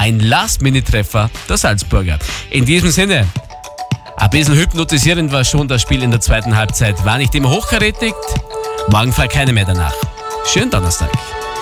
Ein Last-Minute-Treffer der Salzburger. In diesem Sinne, ein bisschen hypnotisierend war schon das Spiel in der zweiten Halbzeit. War nicht immer hochkarätig. Morgen frei keine mehr danach. Schönen Donnerstag.